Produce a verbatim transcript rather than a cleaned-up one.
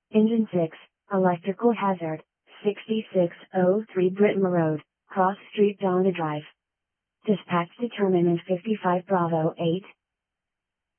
Engine six, electrical hazard, sixty-six oh three Britma Road, Cross Street Donna Drive. Dispatch determinant fifty-five Bravo eight,